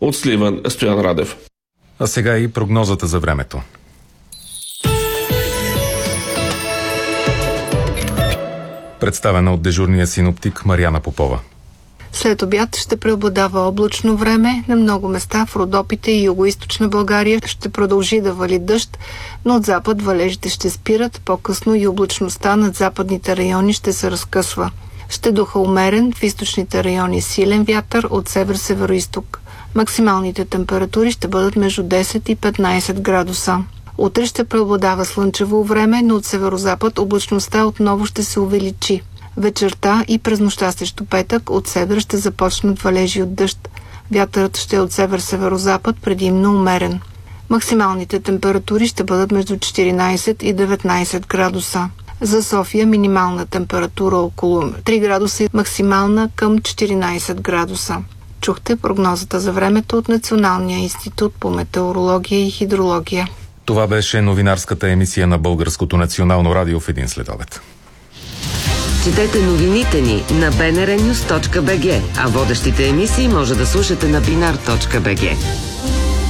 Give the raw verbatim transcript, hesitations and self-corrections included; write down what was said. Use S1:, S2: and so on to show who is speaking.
S1: От Сливен е Стоян Радев.
S2: А сега и прогнозата за времето. Представена от дежурния синоптик Мариана Попова.
S3: След обяд ще преобладава облачно време. На много места в Родопите и югоизточна България ще продължи да вали дъжд, но от запад валежите ще спират. По-късно и облачността над западните райони ще се разкъсва. Ще духа умерен, в източните райони силен вятър от север-североизток. Максималните температури ще бъдат между десет и петнайсет градуса. Утре ще преобладава слънчево време, но от северозапад облачността отново ще се увеличи. Вечерта и през нощта срещу петък от север ще започнат валежи от дъжд. Вятърът ще е от север-северозапад, предимно умерен. Максималните температури ще бъдат между четиринайсет и деветнайсет градуса. За София минимална температура около три градуса и максимална към четиринайсет градуса. Чухте прогнозата за времето от Националния институт по метеорология и хидрология.
S2: Това беше новинарската емисия на Българското национално радио в един следобед.
S4: Четете новините ни на би ен ар нюс точка би джи, а водещите емисии може да слушате на бинар точка би джи.